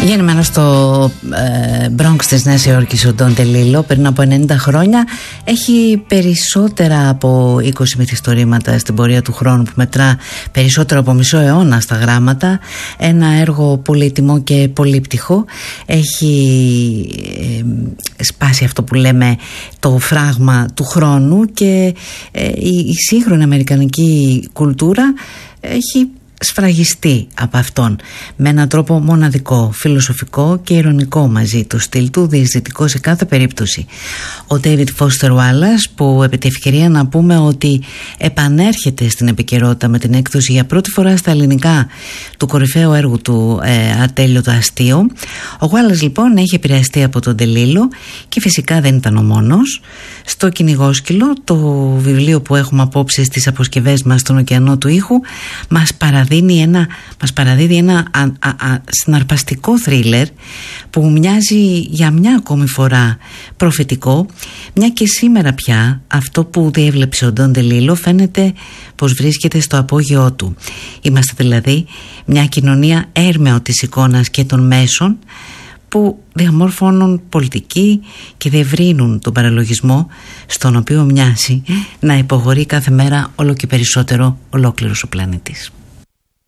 Γεννημένο στο Bronx της Νέας Υόρκης ο Ντον Ντελίλο πριν από 90 χρόνια, έχει περισσότερα από 20 μυθιστορήματα στην πορεία του χρόνου που μετρά περισσότερο από μισό αιώνα στα γράμματα. Ένα έργο πολύτιμο και πολύπτυχο. Έχει σπάσει αυτό που λέμε το φράγμα του χρόνου και η σύγχρονη αμερικανική κουλτούρα έχει σφραγιστεί από αυτόν με έναν τρόπο μοναδικό, φιλοσοφικό και ειρωνικό μαζί του, στυλ του διαισθητικό σε κάθε περίπτωση. Ο David Foster Wallace, που επί τη ευκαιρία να πούμε ότι επανέρχεται στην επικαιρότητα με την έκδοση για πρώτη φορά στα ελληνικά του κορυφαίου έργου του Ατέλειωτο αστείο. Ο Wallace λοιπόν έχει επηρεαστεί από τον Ντελίλο και φυσικά δεν ήταν ο μόνος. Στο Κυνηγόσκυλο, το βιβλίο που έχουμε απόψε στις αποσκευές μας στον ωκεανό του ήχου, μας παραδίδει ένα συναρπαστικό θρίλερ που μοιάζει για μια ακόμη φορά προφητικό, μια και σήμερα πια αυτό που διέβλεψε ο Ντον Ντελίλο φαίνεται πως βρίσκεται στο απόγειό του. Είμαστε δηλαδή μια κοινωνία έρμεο της εικόνας και των μέσων που διαμόρφωνουν πολιτική και διευρύνουν τον παραλογισμό στον οποίο μοιάζει να υποχωρεί κάθε μέρα όλο και περισσότερο ολόκληρος ο πλανήτης.